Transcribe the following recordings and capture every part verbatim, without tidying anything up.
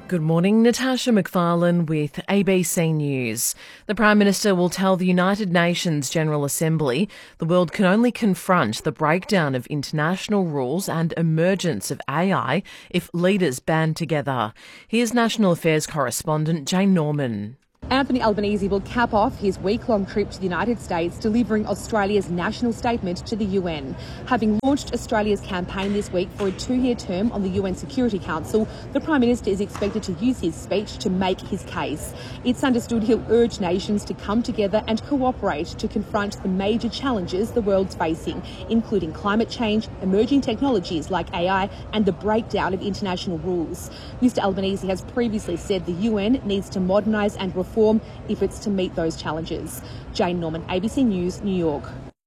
Good morning, Natasha McFarlane with A B C News. The Prime Minister will tell the United Nations General Assembly the world can only confront the breakdown of international rules and emergence of A I if leaders band together. Here's National Affairs correspondent Jane Norman. Anthony Albanese will cap off his week-long trip to the United States, delivering Australia's national statement to the U N. Having launched Australia's campaign this week for a two-year term on the U N Security Council, the Prime Minister is expected to use his speech to make his case. It's understood he'll urge nations to come together and cooperate to confront the major challenges the world's facing, including climate change, emerging technologies like A I, and the breakdown of international rules. Mister Albanese has previously said the U N needs to modernise and reform if it's to meet those challenges. Jane Norman, A B C News, New York.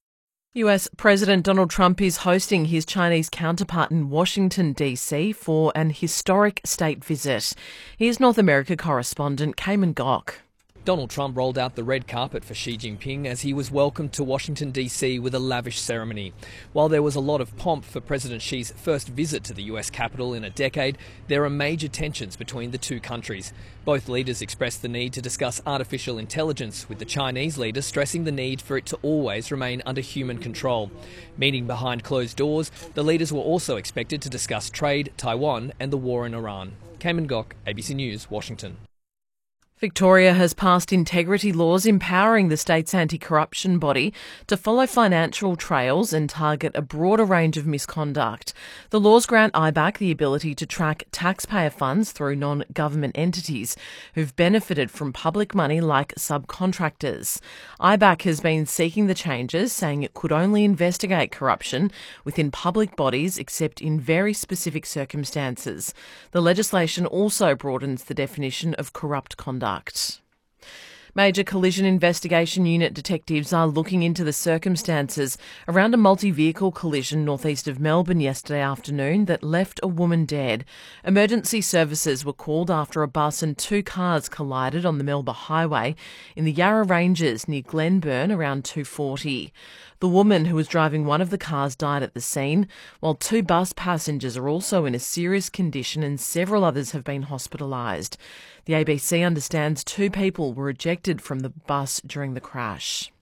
U S President Donald Trump is hosting his Chinese counterpart in Washington, D C for an historic state visit. Here's North America correspondent Cayman Gok. Donald Trump rolled out the red carpet for Xi Jinping as he was welcomed to Washington, D C with a lavish ceremony. While there was a lot of pomp for President Xi's first visit to the U S capital in a decade, there are major tensions between the two countries. Both leaders expressed the need to discuss artificial intelligence, with the Chinese leader stressing the need for it to always remain under human control. Meeting behind closed doors, the leaders were also expected to discuss trade, Taiwan and the war in Iran. Cayman Gok, A B C News, Washington. Victoria has passed integrity laws empowering the state's anti-corruption body to follow financial trails and target a broader range of misconduct. The laws grant I B A C the ability to track taxpayer funds through non-government entities who've benefited from public money like subcontractors. I B A C has been seeking the changes, saying it could only investigate corruption within public bodies except in very specific circumstances. The legislation also broadens the definition of corrupt conduct. Major Collision Investigation Unit detectives are looking into the circumstances around a multi-vehicle collision northeast of Melbourne yesterday afternoon that left a woman dead. Emergency services were called after a bus and two cars collided on the Melbourne Highway in the Yarra Ranges near Glenburn around two forty. The woman who was driving one of the cars died at the scene, while two bus passengers are also in a serious condition and several others have been hospitalised. The A B C understands two people were ejected from the bus during the crash.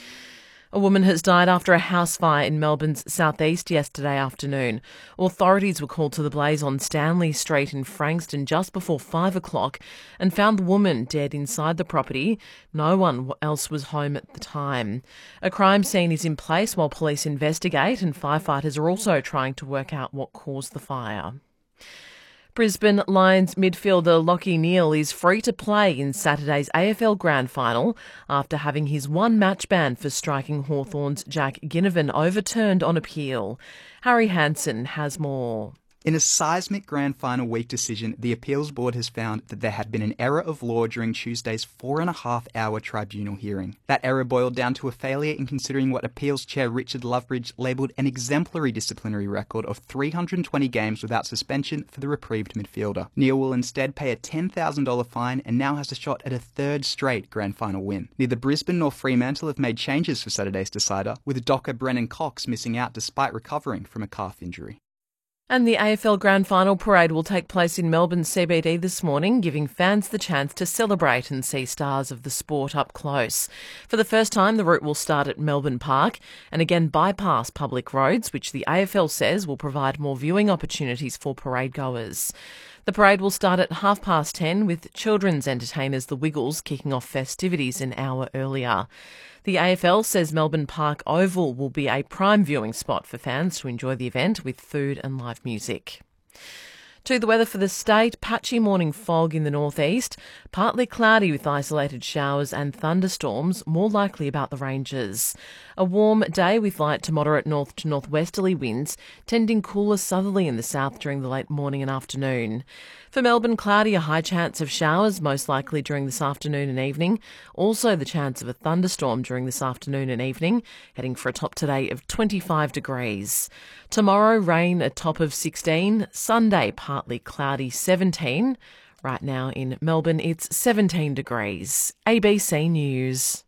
A woman has died after a house fire in Melbourne's southeast yesterday afternoon. Authorities were called to the blaze on Stanley Street in Frankston just before five o'clock and found the woman dead inside the property. No one else was home at the time. A crime scene is in place while police investigate, and firefighters are also trying to work out what caused the fire. Brisbane Lions midfielder Lachie Neale is free to play in Saturday's A F L Grand Final after having his one-match ban for striking Hawthorn's Jack Ginnivan overturned on appeal. Harry Hansen has more. In a seismic Grand Final week decision, the Appeals Board has found that there had been an error of law during Tuesday's four and a half hour tribunal hearing. That error boiled down to a failure in considering what Appeals Chair Richard Lovebridge labelled an exemplary disciplinary record of three hundred twenty games without suspension for the reprieved midfielder. Neale will instead pay a ten thousand dollars fine and now has a shot at a third straight Grand Final win. Neither Brisbane nor Fremantle have made changes for Saturday's decider, with docker Brennan Cox missing out despite recovering from a calf injury. And the A F L Grand Final parade will take place in Melbourne C B D this morning, giving fans the chance to celebrate and see stars of the sport up close. For the first time, the route will start at Melbourne Park and again bypass public roads, which the A F L says will provide more viewing opportunities for parade goers. The parade will start at half past ten, with children's entertainers The Wiggles kicking off festivities an hour earlier. The A F L says Melbourne Park Oval will be a prime viewing spot for fans to enjoy the event with food and live music. To the weather for the state, patchy morning fog in the northeast, partly cloudy with isolated showers and thunderstorms, more likely about the ranges. A warm day with light to moderate north to northwesterly winds, tending cooler southerly in the south during the late morning and afternoon. For Melbourne, cloudy, a high chance of showers, most likely during this afternoon and evening. Also the chance of a thunderstorm during this afternoon and evening, heading for a top today of twenty-five degrees. Tomorrow, rain, a top of sixteen. Sunday, partly cloudy, seventeen. Right now in Melbourne, it's seventeen degrees. A B C News.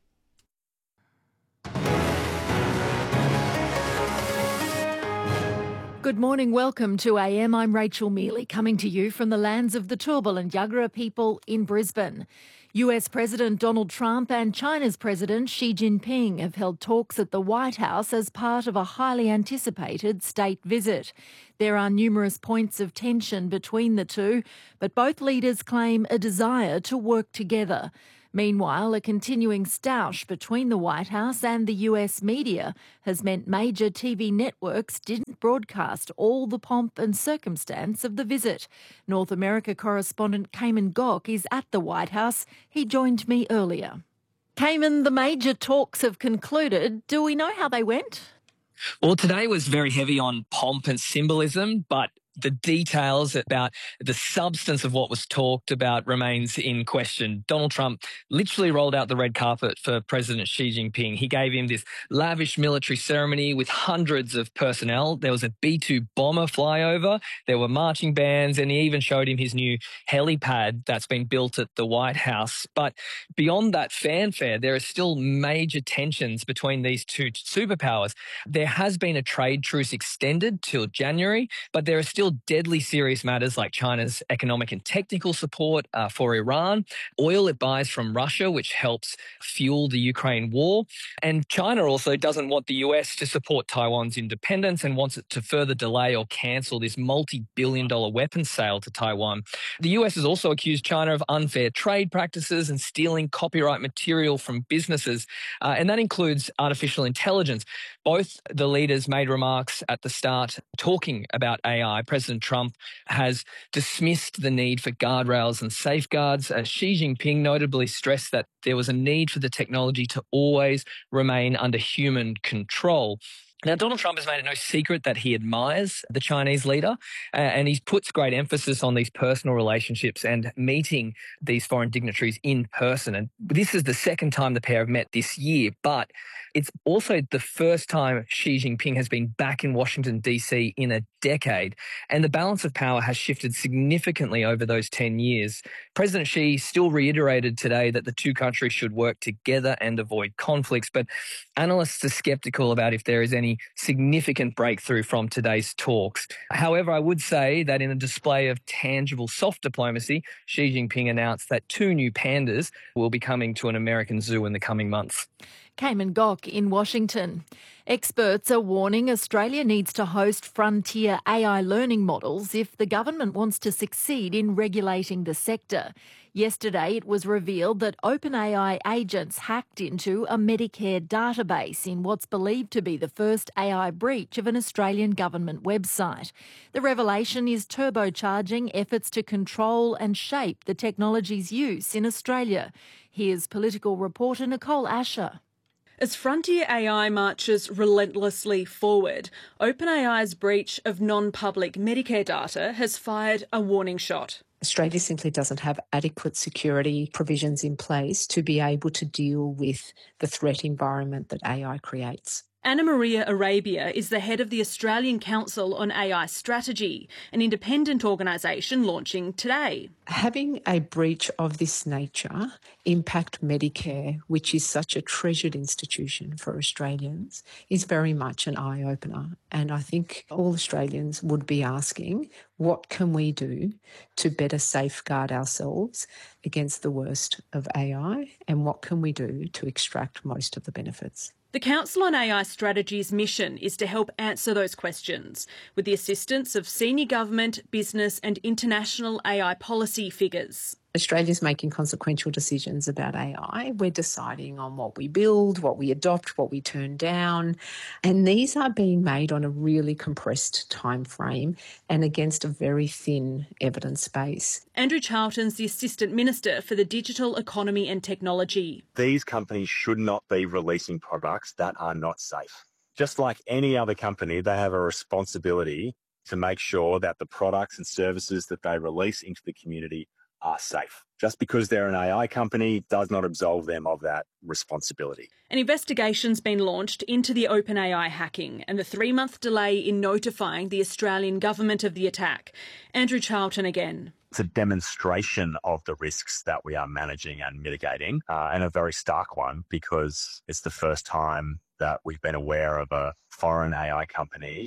Good morning, welcome to A M. I'm Rachel Mealy, coming to you from the lands of the Turrbal and Yagara people in Brisbane. U S President Donald Trump and China's President Xi Jinping have held talks at the White House as part of a highly anticipated state visit. There are numerous points of tension between the two, but both leaders claim a desire to work together. Meanwhile, a continuing stoush between the White House and the U S media has meant major T V networks didn't broadcast all the pomp and circumstance of the visit. North America correspondent Cayman Gok is at the White House. He joined me earlier. Cayman, the major talks have concluded. Do we know how they went? Well, today was very heavy on pomp and symbolism, but the details about the substance of what was talked about remains in question. Donald Trump literally rolled out the red carpet for President Xi Jinping. He gave him this lavish military ceremony with hundreds of personnel. There was a B two bomber flyover. There were marching bands, and he even showed him his new helipad that's been built at the White House. But beyond that fanfare, there are still major tensions between these two superpowers. There has been a trade truce extended till January, but there are still deadly serious matters like China's economic and technical support uh, for Iran, oil it buys from Russia, which helps fuel the Ukraine war. And China also doesn't want the U S to support Taiwan's independence and wants it to further delay or cancel this multi-billion dollar weapons sale to Taiwan. The U S has also accused China of unfair trade practices and stealing copyright material from businesses, uh, and that includes artificial intelligence. Both the leaders made remarks at the start talking about A I. President Trump has dismissed the need for guardrails and safeguards. Uh, Xi Jinping notably stressed that there was a need for the technology to always remain under human control. Now, Donald Trump has made it no secret that he admires the Chinese leader, uh, and he puts great emphasis on these personal relationships and meeting these foreign dignitaries in person. And this is the second time the pair have met this year, but it's also the first time Xi Jinping has been back in Washington, D C in a decade, and the balance of power has shifted significantly over those ten years. President Xi still reiterated today that the two countries should work together and avoid conflicts, but analysts are skeptical about if there is any significant breakthrough from today's talks. However, I would say that in a display of tangible soft diplomacy, Xi Jinping announced that two new pandas will be coming to an American zoo in the coming months. Cayman Gok in Washington. Experts are warning Australia needs to host frontier A I learning models if the government wants to succeed in regulating the sector. Yesterday, it was revealed that OpenAI agents hacked into a Medicare database in what's believed to be the first A I breach of an Australian government website. The revelation is turbocharging efforts to control and shape the technology's use in Australia. Here's political reporter Nicole Asher. As Frontier A I marches relentlessly forward, OpenAI's breach of non-public Medicare data has fired a warning shot. Australia simply doesn't have adequate security provisions in place to be able to deal with the threat environment that A I creates. Anna Maria Arabia is the head of the Australian Council on A I Strategy, an independent organisation launching today. Having a breach of this nature impact Medicare, which is such a treasured institution for Australians, is very much an eye-opener. And I think all Australians would be asking, what can we do to better safeguard ourselves against the worst of A I, and what can we do to extract most of the benefits? The Council on A I Strategy's mission is to help answer those questions with the assistance of senior government, business and international A I policy figures. Australia's making consequential decisions about A I. We're deciding on what we build, what we adopt, what we turn down. And these are being made on a really compressed time frame and against a very thin evidence base. Andrew Charlton's the Assistant Minister for the Digital Economy and Technology. These companies should not be releasing products that are not safe. Just like any other company, they have a responsibility to make sure that the products and services that they release into the community are safe. Just because they're an A I company does not absolve them of that responsibility. An investigation's been launched into the OpenAI hacking and the three-month delay in notifying the Australian government of the attack. Andrew Charlton again. It's a demonstration of the risks that we are managing and mitigating, uh, and a very stark one because it's the first time that we've been aware of a foreign A I company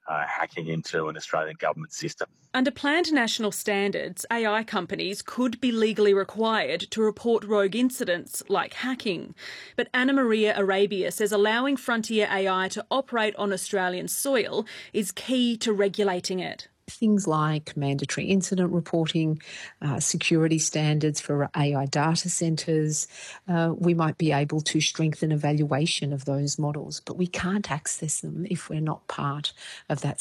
uh, hacking into an Australian government system. Under planned national standards, A I companies could be legally required to report rogue incidents like hacking. But Anna Maria Arabia says allowing frontier A I to operate on Australian soil is key to regulating it. Things like mandatory incident reporting, uh, security standards for A I data centres. Uh, we might be able to strengthen evaluation of those models, but we can't access them if we're not part of that